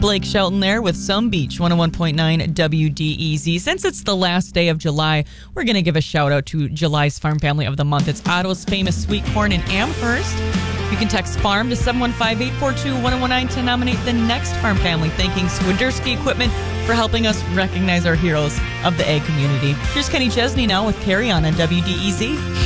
Blake Shelton there with Some Beach, 101.9 WDEZ. Since it's the last day of July, we're going to give a shout out to July's Farm Family of the Month. It's Otto's Famous Sweet Corn in Amherst. You can text FARM to 715-842-1019 to nominate the next Farm Family, thanking Swiderski Equipment for helping us recognize our heroes of the ag community. Here's Kenny Chesney now with Carry On WDEZ.